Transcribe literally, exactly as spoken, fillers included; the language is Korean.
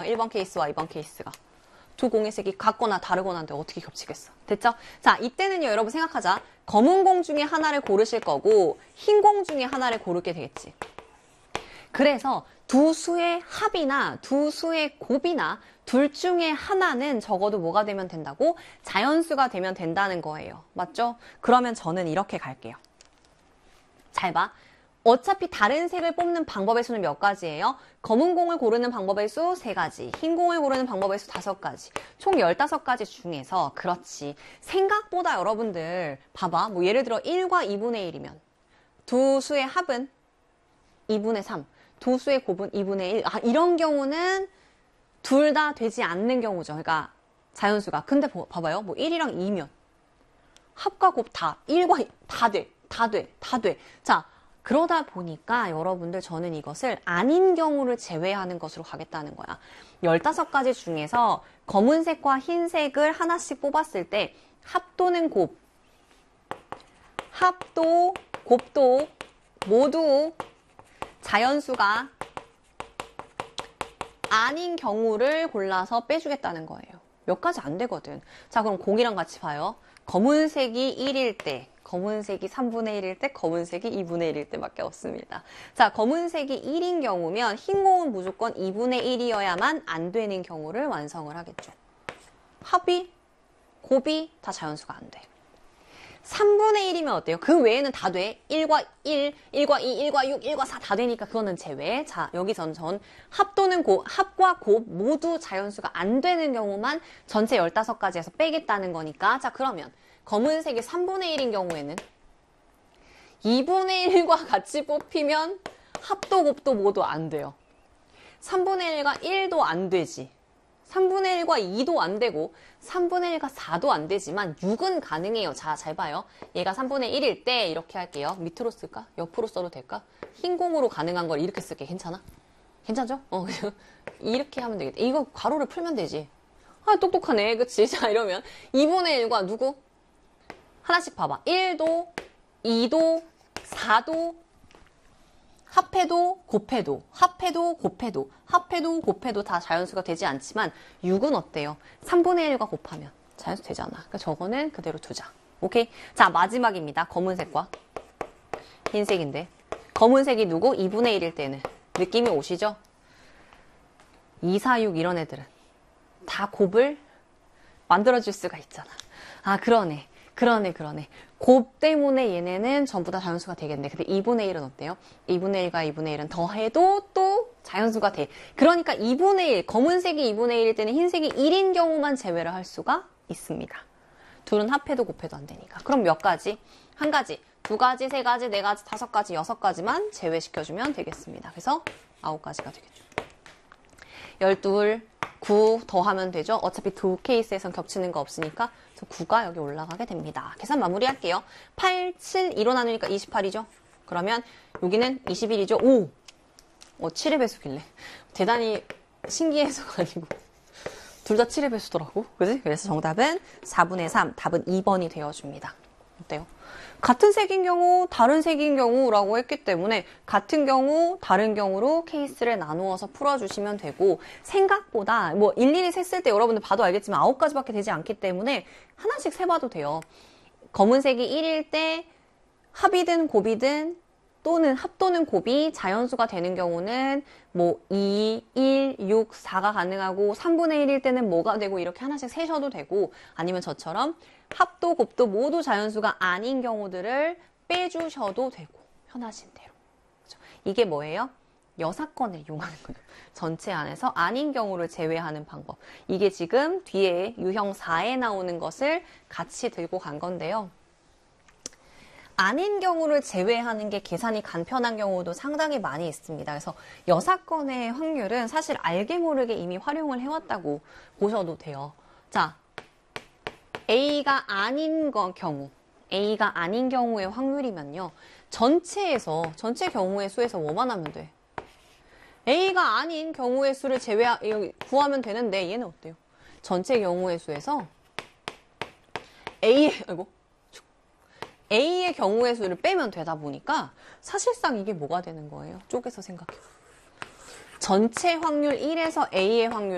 일 번 케이스와 이 번 케이스가. 두 공의 색이 같거나 다르거나 한데 어떻게 겹치겠어. 됐죠? 자, 이때는요, 여러분 생각하자. 검은 공 중에 하나를 고르실 거고 흰 공 중에 하나를 고르게 되겠지. 그래서 두 수의 합이나 두 수의 곱이나 둘 중에 하나는 적어도 뭐가 되면 된다고? 자연수가 되면 된다는 거예요. 맞죠? 그러면 저는 이렇게 갈게요. 잘 봐. 어차피 다른 색을 뽑는 방법의 수는 몇 가지예요? 검은 공을 고르는 방법의 수 세 가지, 흰 공을 고르는 방법의 수 다섯 가지, 총 열다섯 가지 중에서 그렇지. 생각보다 여러분들 봐봐. 뭐 예를 들어 일과 이분의 일이면 두 수의 합은 이분의 삼, 두 수의 곱은 이분의 일. 아, 이런 경우는 둘 다 되지 않는 경우죠. 그러니까 자연수가. 근데 봐봐요. 뭐 일이랑 이면 합과 곱 다, 일과 이, 다 돼. 다 돼. 다 돼. 자, 그러다 보니까 여러분들 저는 이것을 아닌 경우를 제외하는 것으로 가겠다는 거야. 열다섯 가지 중에서 검은색과 흰색을 하나씩 뽑았을 때 합도는 곱, 합도, 곱도 모두 자연수가 아닌 경우를 골라서 빼주겠다는 거예요. 몇 가지 안 되거든. 자, 그럼 공이랑 같이 봐요. 검은색이 일일 때, 검은색이 삼분의 일일 때, 검은색이 이분의 일일 때밖에 없습니다. 자, 검은색이 일인 경우면 흰 공은 무조건 이분의 일이어야만 안 되는 경우를 완성을 하겠죠. 합이, 곱이 다 자연수가 안 돼. 삼분의 일이면 어때요? 그 외에는 다 돼. 일과 일, 일과 이, 일과 육, 일과 사 다 되니까 그거는 제외. 자, 여기선 전 합도는 곱, 합과 곱 모두 자연수가 안 되는 경우만 전체 열다섯 가지에서 빼겠다는 거니까. 자, 그러면 검은색이 삼분의 일인 경우에는 이분의 일과 같이 뽑히면 합도, 곱도 모두 안 돼요. 삼분의 일과 일도 안 되지. 삼분의 일과 이도 안 되고 삼분의 일과 사도 안 되지만 육은 가능해요. 자, 잘 봐요. 얘가 삼분의 일일 때 이렇게 할게요. 밑으로 쓸까? 옆으로 써도 될까? 흰 공으로 가능한 걸 이렇게 쓸게. 괜찮아? 괜찮죠? 어, 이렇게 하면 되겠다. 이거 괄호를 풀면 되지. 아, 똑똑하네. 그치? 자, 이러면 이분의 일과 누구? 하나씩 봐봐. 일도, 이도, 사도, 합해도, 곱해도, 합해도, 곱해도, 합해도, 곱해도 다 자연수가 되지 않지만 육은 어때요? 삼분의 일과 곱하면 자연수 되잖아. 그러니까 저거는 그대로 두자. 오케이? 자, 마지막입니다. 검은색과 흰색인데 검은색이 누구? 이분의 일일 때는 느낌이 오시죠? 이, 사, 육 이런 애들은 다 곱을 만들어줄 수가 있잖아. 아, 그러네. 그러네, 그러네. 곱 때문에 얘네는 전부 다 자연수가 되겠네. 근데 이분의 일은 어때요? 이분의 일과 이분의 일은 더해도 또 자연수가 돼. 그러니까 이분의 일, 검은색이 이분의 일일 때는 흰색이 일인 경우만 제외를 할 수가 있습니다. 둘은 합해도 곱해도 안 되니까. 그럼 몇 가지? 한 가지, 두 가지, 세 가지, 네 가지, 다섯 가지, 여섯 가지만 제외시켜주면 되겠습니다. 그래서 아홉 가지가 되겠죠. 열둘, 구 더하면 되죠. 어차피 두 케이스에선 겹치는 거 없으니까 저 구가 여기 올라가게 됩니다. 계산 마무리할게요. 팔, 칠, 이로 나누니까 이십팔이죠. 그러면 여기는 이십일이죠. 오! 어, 칠의 배수길래. 대단히 신기해서가 아니고 둘 다 칠의 배수더라고. 그지? 그래서 정답은 사분의 삼, 답은 이 번이 되어줍니다. 어때요? 같은 색인 경우, 다른 색인 경우라고 했기 때문에 같은 경우, 다른 경우로 케이스를 나누어서 풀어주시면 되고 생각보다 뭐 일일이 셌을 때 여러분들 봐도 알겠지만 아홉 가지밖에 되지 않기 때문에 하나씩 세봐도 돼요. 검은색이 일일 때 합이든 곱이든 또는 합도는 곱이 자연수가 되는 경우는 뭐 이, 일, 육, 사가 가능하고 삼분의 일일 때는 뭐가 되고 이렇게 하나씩 세셔도 되고 아니면 저처럼 합도, 곱도 모두 자연수가 아닌 경우들을 빼주셔도 되고 편하신 대로. 그렇죠? 이게 뭐예요? 여사건을 이용하는 거예요. 전체 안에서 아닌 경우를 제외하는 방법. 이게 지금 뒤에 유형 사에 나오는 것을 같이 들고 간 건데요. 아닌 경우를 제외하는 게 계산이 간편한 경우도 상당히 많이 있습니다. 그래서 여사건의 확률은 사실 알게 모르게 이미 활용을 해왔다고 보셔도 돼요. 자, A가 아닌 거 경우, A가 아닌 경우의 확률이면요. 전체에서, 전체 경우의 수에서 뭐만 하면 돼? A가 아닌 경우의 수를 제외, 구하면 되는데 얘는 어때요? 전체 경우의 수에서 A의, 아이고. A의 경우의 수를 빼면 되다 보니까 사실상 이게 뭐가 되는 거예요? 쪼개서 생각해. 전체 확률 일에서 A의 확률